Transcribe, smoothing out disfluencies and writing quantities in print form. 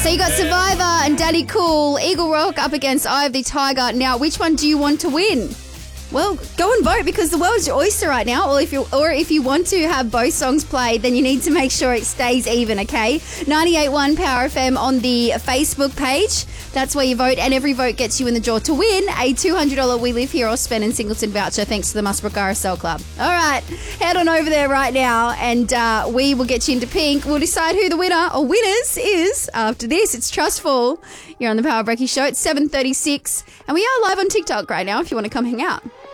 So you got Survivor and Daddy Cool, Eagle Rock up against Eye of the Tiger. Now, which one do you want to win? Well, go and vote because the world's your oyster right now. Or if you want to have both songs played, then you need to make sure it stays even, okay? 98.1 Power FM on the Facebook page. That's where you vote, and every vote gets you in the draw to win a $200 We Live Here or Spend in Singleton voucher thanks to the Musbrook RSL Club. All right, head on over there right now and we will get you into pink. We'll decide who the winner or winners is after this. It's Trustful. You're on the Power Breaky Show. It's 7:36 and we are live on TikTok right now if you want to come hang out.